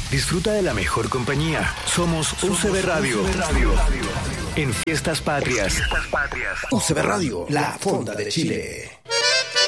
Disfruta de la mejor compañía. Somos UCB Radio. En Fiestas Patrias. UCB Radio, la fonda de Chile.